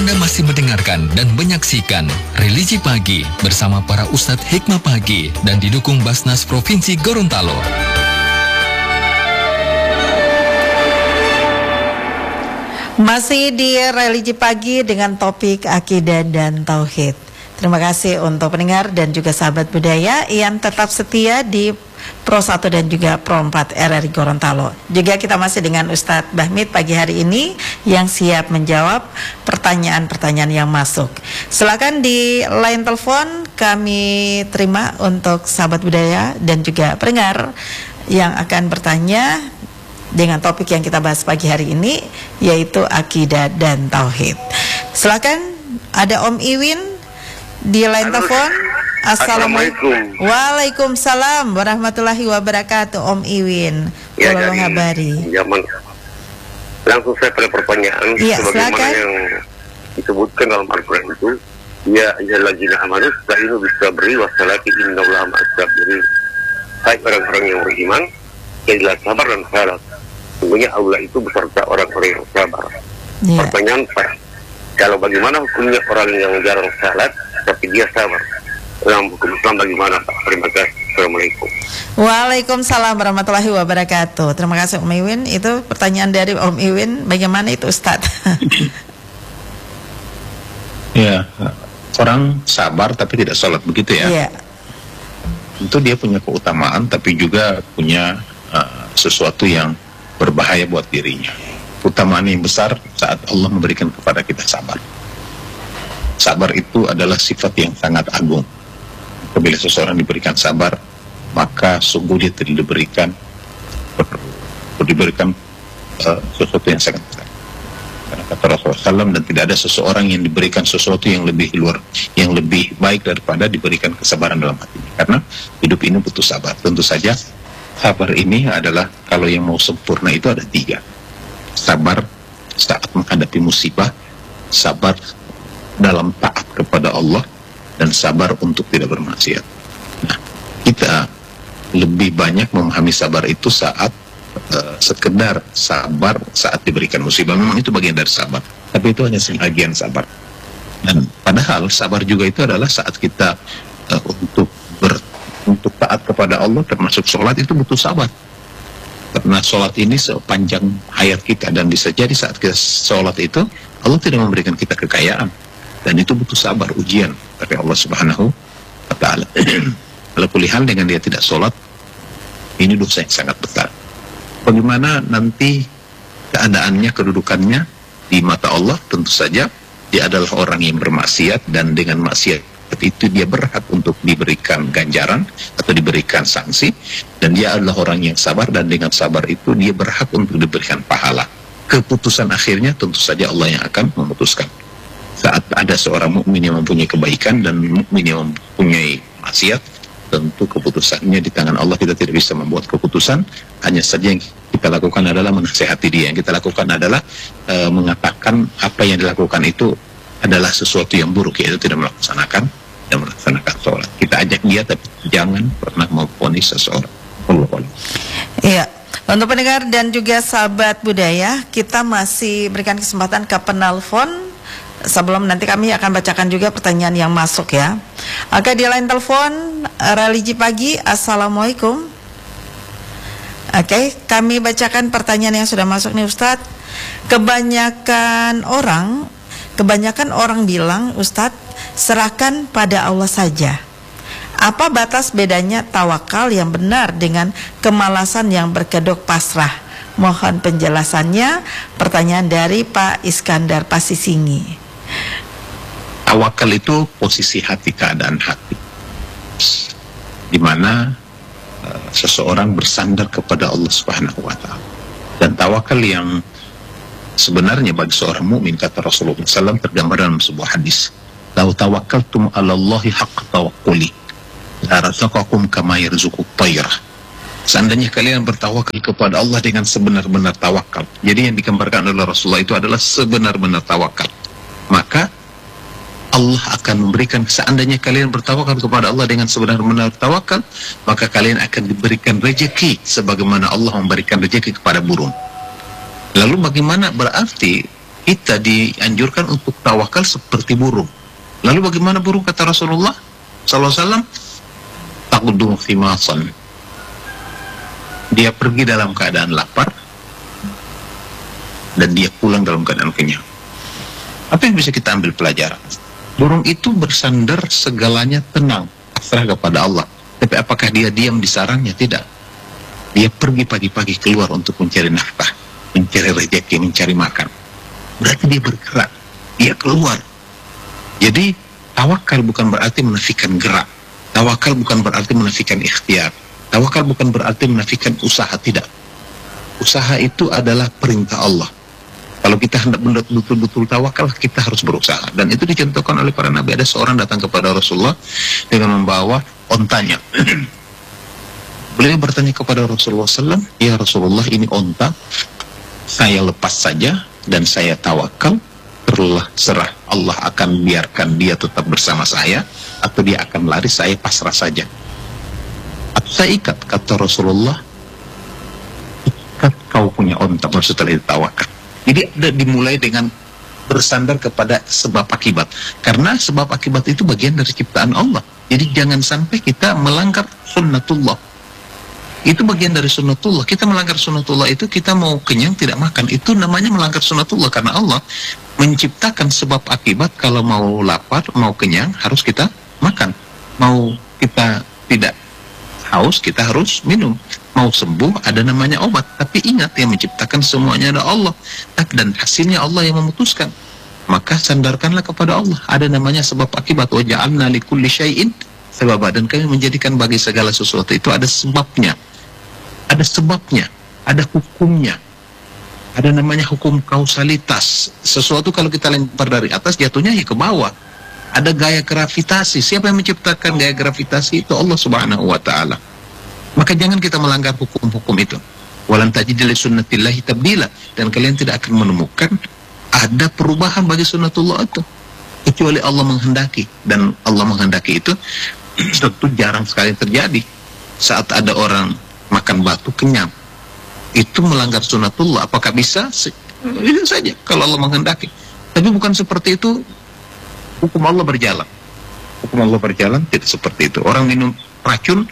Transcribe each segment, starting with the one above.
Anda masih mendengarkan dan menyaksikan Religi Pagi bersama para Ustadz Hikmah Pagi dan didukung Basnas Provinsi Gorontalo. Masih di Religi Pagi dengan topik akidah dan tauhid. Terima kasih untuk pendengar dan juga sahabat budaya yang tetap setia di Pro 1 dan juga Pro 4 RRI Gorontalo. Juga kita masih dengan Ustadz Bahmid pagi hari ini yang siap menjawab pertanyaan-pertanyaan yang masuk. Silakan di line telepon kami terima untuk sahabat budaya dan juga pendengar yang akan bertanya dengan topik yang kita bahas pagi hari ini, yaitu akidah dan tauhid. Silakan, ada Om Iwin di line telepon. Assalamualaikum. Waalaikumsalam warahmatullahi wabarakatuh. Om Iwin, ya, tolong kabari. Langsung saya pada pertanyaan, ya, sebagaimana silakan. yang disebutkan dalam Al-Quran itu, ya ayyuhallazina amanu ista'inu bis-sabri was-salati innallaha ma'as-sabirin. Hai orang-orang yang beriman, jadilah sabar dan salat. Sungguhnya Allah itu beserta orang-orang yang sabar. Ya. Pertanyaan Pak, kalau bagaimana hukumnya orang yang jarang salat tapi dia sabar? Dalam hukum Islam bagaimana Pak? Terima kasih. Assalamualaikum. Waalaikumsalam warahmatullahi wabarakatuh. Terima kasih Om Iwin. Itu pertanyaan dari Om Iwin. Bagaimana itu Ustadz? Ya, orang sabar tapi tidak sholat, begitu ya? Iya. Tentu dia punya keutamaan tapi juga punya sesuatu yang berbahaya buat dirinya. Keutamaan yang besar saat Allah memberikan kepada kita sabar. Sabar itu adalah sifat yang sangat agung. Apabila seseorang diberikan sabar, maka sungguh dia tidak diberikan sesuatu yang sangat besar. Karena kata Rasulullah SAW, dan tidak ada seseorang yang diberikan sesuatu yang lebih baik daripada diberikan kesabaran dalam hatinya. Karena hidup ini butuh sabar. Tentu saja sabar ini adalah, kalau yang mau sempurna itu ada 3. Sabar saat menghadapi musibah, sabar dalam taat kepada Allah, dan sabar untuk tidak bermaksiat. Nah, kita lebih banyak memahami sabar itu saat sekedar sabar saat diberikan musibah. Memang itu bagian dari sabar, tapi itu hanya sebagian sabar. Dan padahal sabar juga itu adalah saat kita untuk taat kepada Allah, termasuk sholat, itu butuh sabar. Karena sholat ini sepanjang hayat kita, dan bisa jadi saat kita sholat itu Allah tidak memberikan kita kekayaan, dan itu butuh sabar, ujian dari Allah Subhanahu wa Ta'ala. Kalau pilihan dengan dia tidak sholat, ini dosa yang sangat besar. Bagaimana nanti keadaannya, kedudukannya di mata Allah? Tentu saja dia adalah orang yang bermaksiat, dan dengan maksiat itu dia berhak untuk diberikan ganjaran atau diberikan sanksi, dan dia adalah orang yang sabar, dan dengan sabar itu dia berhak untuk diberikan pahala. Keputusan akhirnya tentu saja Allah yang akan memutuskan. Saat ada seorang mukmin yang mempunyai kebaikan dan mukmin yang mempunyai maksiat, tentu keputusannya di tangan Allah. Kita tidak bisa membuat keputusan, hanya saja yang kita lakukan adalah menasihati dia. Yang kita lakukan adalah mengatakan apa yang dilakukan itu adalah sesuatu yang buruk, yaitu tidak melaksanakan sholat. Kita ajak dia, tapi jangan pernah memvonis seseorang. Iya. Untuk pendengar dan juga sahabat budaya, kita masih berikan kesempatan ke penelpon. Sebelum nanti kami akan bacakan juga pertanyaan yang masuk ya. Oke, di line telepon Religi Pagi. Assalamualaikum. Oke, kami bacakan pertanyaan yang sudah masuk nih Ustadz. Kebanyakan orang bilang, Ustadz, serahkan pada Allah saja. Apa batas bedanya tawakal yang benar dengan kemalasan yang berkedok pasrah? Mohon penjelasannya. Pertanyaan dari Pak Iskandar Pasisingi. Tawakal itu posisi hati, keadaan hati, di mana seseorang bersandar kepada Allah Subhanahu wa Ta'ala. Dan tawakal yang sebenarnya bagi seorang mukmin, kata Rasulullah SAW, tergambar dalam sebuah hadis, "Lau tawakkaltum 'ala Allahi haqqa tawakkuli, la razaqakum kama yarzuqut tayra." Seandainya kalian bertawakal kepada Allah dengan sebenar-benar tawakal. Jadi yang digambarkan oleh Rasulullah itu adalah sebenar-benar tawakal. Maka Allah akan memberikan, seandainya kalian bertawakal kepada Allah dengan sebenar-benar tawakal, maka kalian akan diberikan rezeki sebagaimana Allah memberikan rezeki kepada burung. Lalu bagaimana berarti kita dianjurkan untuk tawakal seperti burung. Lalu bagaimana burung, kata Rasulullah SAW? Taqdu khimasan. Dia pergi dalam keadaan lapar dan dia pulang dalam keadaan kenyang. Apa yang bisa kita ambil pelajaran? Burung itu bersandar segalanya tenang, pasrah kepada Allah. Tapi apakah dia diam di sarangnya? Tidak. Dia pergi pagi-pagi keluar untuk mencari nafkah, mencari rezeki, mencari makan. Berarti dia bergerak, dia keluar. Jadi tawakal bukan berarti menafikan gerak. Tawakal bukan berarti menafikan ikhtiar. Tawakal bukan berarti menafikan usaha, tidak. Usaha itu adalah perintah Allah. Kalau kita hendak betul-betul tawakal, kita harus berusaha. Dan itu dicontohkan oleh para nabi. Ada seorang datang kepada Rasulullah dengan membawa ontanya. Beliau bertanya kepada Rasulullah SAW, ya Rasulullah, ini onta, saya lepas saja dan saya tawakal, serah Allah akan biarkan dia tetap bersama saya, atau dia akan lari, saya pasrah saja. Atau saya ikat, kata Rasulullah, ikat kau punya onta, baru setelah itu tawakal. Jadi ada dimulai dengan bersandar kepada sebab akibat. Karena sebab akibat itu bagian dari ciptaan Allah. Jadi jangan sampai kita melanggar sunnatullah. Itu bagian dari sunnatullah. Kita melanggar sunnatullah itu, kita mau kenyang tidak makan. Itu namanya melanggar sunnatullah. Karena Allah menciptakan sebab akibat. Kalau mau lapar, mau kenyang, harus kita makan. Mau kita tidak haus, kita harus minum. Mau sembuh, ada namanya obat. Tapi ingat, yang menciptakan semuanya ada Allah. Dan hasilnya Allah yang memutuskan. Maka sandarkanlah kepada Allah. Ada namanya sebab akibat. Wa ja'alna likulli syai'in sababa. Dan kami menjadikan bagi segala sesuatu itu ada sebabnya. Ada sebabnya, ada hukumnya. Ada namanya hukum kausalitas. Sesuatu kalau kita lempar dari atas, jatuhnya ya ke bawah. Ada gaya gravitasi. Siapa yang menciptakan gaya gravitasi? Itu Allah Subhanahu wa ta'ala. Maka jangan kita melanggar hukum-hukum itu. Walan tajida li sunnatillahi tabdila. Dan kalian tidak akan menemukan ada perubahan bagi sunnatullah itu, kecuali Allah menghendaki. Dan Allah menghendaki itu tentu jarang sekali terjadi. Saat ada orang makan batu kenyang, itu melanggar sunnatullah. Apakah bisa? Bisa saja kalau Allah menghendaki. Tapi bukan seperti itu hukum Allah berjalan. Hukum Allah berjalan tidak seperti itu. Orang minum racun,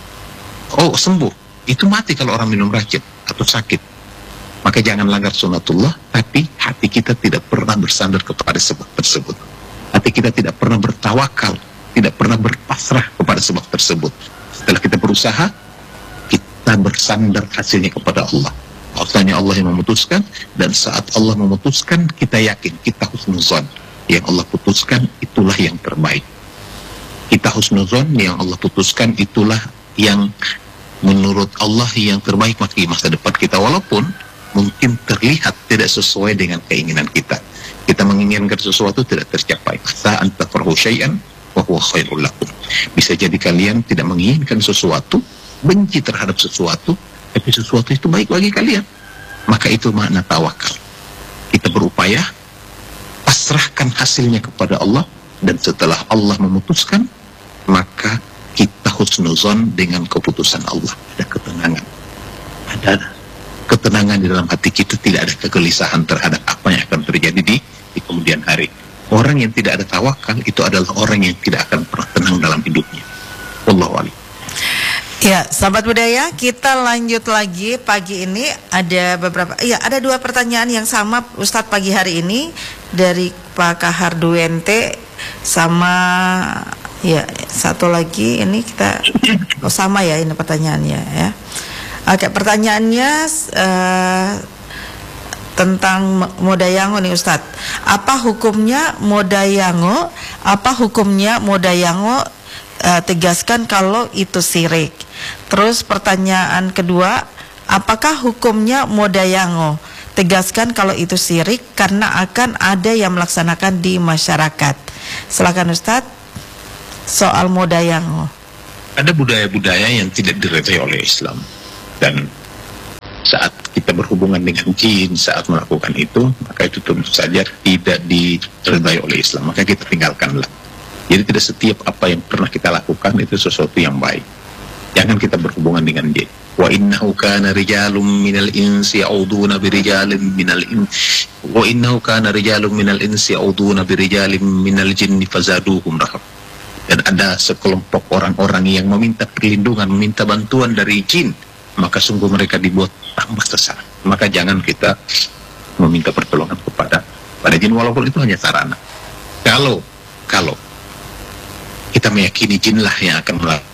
oh sembuh. Itu mati kalau orang minum racun atau sakit. Maka jangan langgar sunnatullah, tapi hati kita tidak pernah bersandar kepada sebab tersebut. Hati kita tidak pernah bertawakal, tidak pernah berpasrah kepada sebab tersebut. Setelah kita berusaha, kita bersandar hasilnya kepada Allah. Asalnya Allah yang memutuskan, dan saat Allah memutuskan, kita yakin, kita husnuzon. Yang Allah putuskan, itulah yang terbaik. Kita husnuzon, yang Allah putuskan, itulah yang menurut Allah yang terbaik bagi masa depan kita. Walaupun mungkin terlihat tidak sesuai dengan keinginan kita. Kita menginginkan sesuatu tidak tercapai. Asa anta farhu syai'an wa huwa khairul lakum. Bisa jadi kalian tidak menginginkan sesuatu, benci terhadap sesuatu, tapi sesuatu itu baik bagi kalian. Maka itu makna tawakal. Kita berupaya, pasrahkan hasilnya kepada Allah, dan setelah Allah memutuskan, maka kita husnuzon dengan keputusan Allah. Ada ketenangan. Ada ketenangan di dalam hati kita, tidak ada kegelisahan terhadap apa yang akan terjadi di kemudian hari. Orang yang tidak ada tawakal itu adalah orang yang tidak akan pernah tenang dalam hidupnya. Wallahu a'lam. Ya, sahabat budaya, kita lanjut lagi pagi ini. Ada beberapa, ada dua pertanyaan yang sama Ustadz pagi hari ini dari Pak Kahar Duente, sama ya satu lagi ini kita sama ya ini pertanyaannya ya. Oke, pertanyaannya tentang Modayango nih Ustadz. Apa hukumnya Modayango? Apa hukumnya Modayango? Tegaskan kalau itu syirik. Terus pertanyaan kedua, apakah hukumnya Modayango? Tegaskan kalau itu syirik karena akan ada yang melaksanakan di masyarakat. Silakan Ustadz, soal Modayango. Ada budaya-budaya yang tidak diredai oleh Islam, dan saat kita berhubungan dengan jin, saat melakukan itu, maka itu tentu saja tidak diredai oleh Islam, maka kita tinggalkanlah. Jadi tidak setiap apa yang pernah kita lakukan itu sesuatu yang baik. Jangan kita berhubungan dengan jin. Wa innahu kana rijalun minal insi ya'uduna birijalin minal insi wa innahu kana rijalun minal insi ya'uduna birijalin minal jinni fazaduhum rahab. Dan ada sekelompok orang-orang yang meminta perlindungan, meminta bantuan dari jin, maka sungguh mereka dibuat tambah sesat. Maka jangan kita meminta pertolongan kepada jin, walaupun itu hanya sarana. Kalau kita meyakini jinlah yang akan melakukan,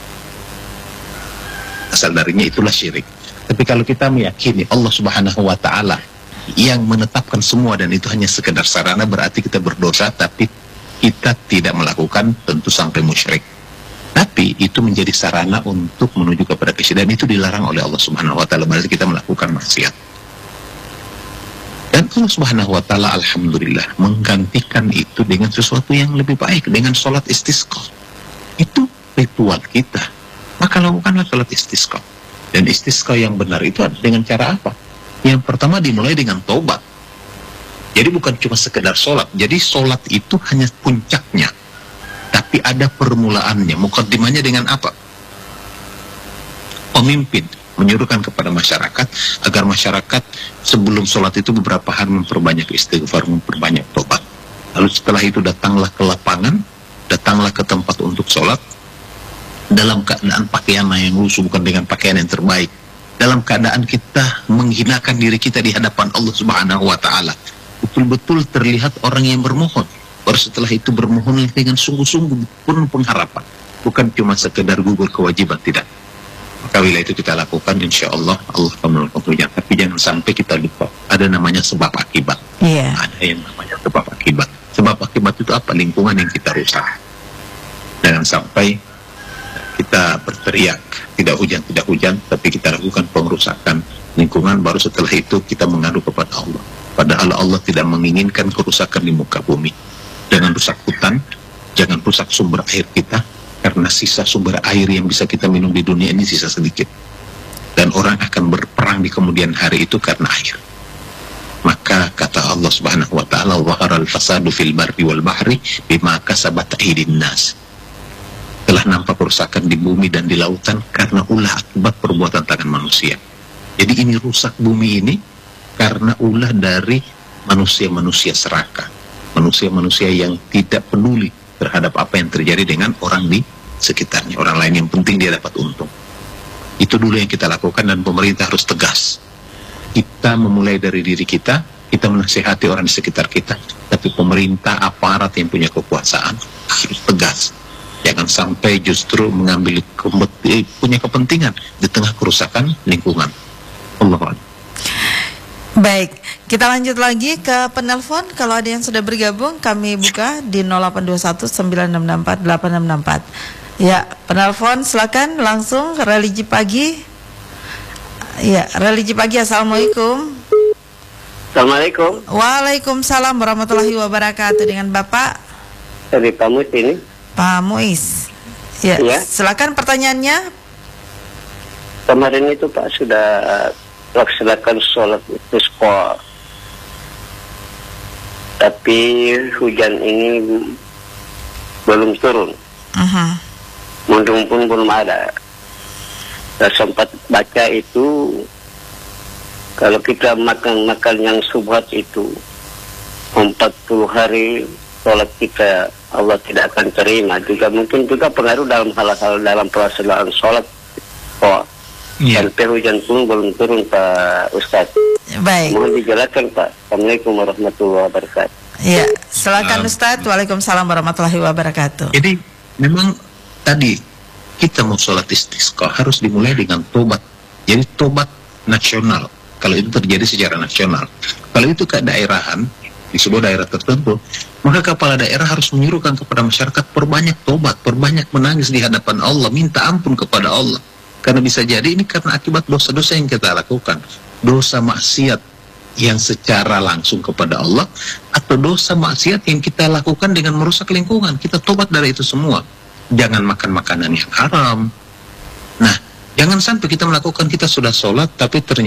asal darinya itulah syirik. Tapi kalau kita meyakini Allah Subhanahu wa Ta'ala yang menetapkan semua dan itu hanya sekedar sarana, berarti kita berdosa, tapi kita tidak melakukan, tentu sampai musyrik. Tapi itu menjadi sarana untuk menuju kepada kesyirikan, itu dilarang oleh Allah Subhanahu wa Ta'ala, berarti kita melakukan maksiat. Dan Allah Subhanahu wa Ta'ala alhamdulillah menggantikan itu dengan sesuatu yang lebih baik, dengan sholat istisqa. Itu ritual kita. Maka lakukanlah sholat istisqa. Dan istisqa yang benar itu dengan cara apa? Yang pertama dimulai dengan taubat. Jadi bukan cuma sekedar sholat. Jadi sholat itu hanya puncaknya. Tapi ada permulaannya. Mukaddimahnya dengan apa? Pemimpin menyuruhkan kepada masyarakat agar masyarakat sebelum sholat itu beberapa hari memperbanyak istighfar, memperbanyak taubat. Lalu setelah itu datanglah ke lapangan, datanglah ke tempat untuk sholat dalam keadaan pakaian yang lusuh, bukan dengan pakaian yang terbaik, dalam keadaan kita menghinakan diri kita di hadapan Allah Subhanahu wa Ta'ala, betul-betul terlihat orang yang bermohon. Baru setelah itu bermohon dengan sungguh-sungguh penuh pengharapan, bukan cuma sekedar gugur kewajiban, tidak. Maka bila itu kita lakukan, insya Allah Allah akan melakukan hujan. Tapi jangan sampai kita lupa, ada namanya sebab akibat. Ada yang namanya sebab akibat. Sebab akibat itu apa? Lingkungan yang kita rusak. Jangan sampai kita berteriak tidak hujan, tapi kita lakukan pengerusakan lingkungan, baru setelah itu kita mengadu kepada Allah. Padahal Allah tidak menginginkan kerusakan di muka bumi. Jangan rusak hutan, jangan rusak sumber air kita, karena sisa sumber air yang bisa kita minum di dunia ini sisa sedikit. Dan orang akan berperang di kemudian hari itu karena air. Maka kata Allah Subhanahu wa Ta'ala, "Zaharal fasadu fil barri wal bahri bima kasabat aydin nas." Telah nampak kerusakan di bumi dan di lautan karena ulah akibat perbuatan tangan manusia. Jadi ini rusak bumi ini karena ulah dari manusia-manusia serakah, manusia-manusia yang tidak peduli terhadap apa yang terjadi dengan orang di sekitarnya, orang lain yang penting dia dapat untung. Itu dulu yang kita lakukan, dan pemerintah harus tegas. Kita memulai dari diri kita menasihati orang di sekitar kita, tapi pemerintah, aparat yang punya kekuasaan harus tegas. Jangan sampai justru mengambil punya kepentingan di tengah kerusakan lingkungan. Allah. Baik, kita lanjut lagi ke penelpon. Kalau ada yang sudah bergabung, kami buka di 082196648664. Ya, penelpon silakan langsung. Religi Pagi. Ya, Religi Pagi. Assalamualaikum. Assalamualaikum. Waalaikumsalam warahmatullahi wabarakatuh. Dengan Bapak? Dari Pak Muis ini. Pak Muis. Ya, silakan pertanyaannya. Kemarin itu Pak sudah laksanakan sholat istisqa, tapi hujan ini belum turun. Mendung pun belum ada. Saya sempat baca itu, kalau kita makan yang subhat itu 40 hari sholat kita Allah tidak akan terima. Juga mungkin juga pengaruh dalam hal-hal dalam pelaksanaan sholat. Sampai hujan pun belum turun Pak Ustadz. Baik. Mohon dijelaskan Pak. Assalamualaikum warahmatullahi wabarakatuh. Ya, silakan Ustadz. Waalaikumsalam warahmatullahi wabarakatuh. Jadi memang tadi kita mau sholat istisqa harus dimulai dengan tobat. Jadi tobat nasional. Kalau itu terjadi secara nasional. Kalau itu kedaerahan di sebuah daerah tertentu, maka kepala daerah harus menyuruhkan kepada masyarakat perbanyak tobat, perbanyak menangis di hadapan Allah, minta ampun kepada Allah. Karena bisa jadi ini karena akibat dosa-dosa yang kita lakukan, dosa maksiat yang secara langsung kepada Allah, atau dosa maksiat yang kita lakukan dengan merusak lingkungan. Kita tobat dari itu semua. Jangan makan makanan yang haram. Nah, jangan sampai kita melakukan, kita sudah sholat tapi ternyata